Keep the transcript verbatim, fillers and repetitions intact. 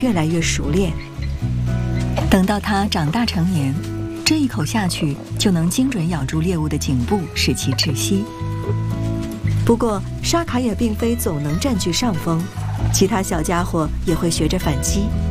越来越熟练。等到它长大成年，这一口下去就能精准咬住猎物的颈部，使其窒息。不过，沙卡也并非总能占据上风，其他小家伙也会学着反击。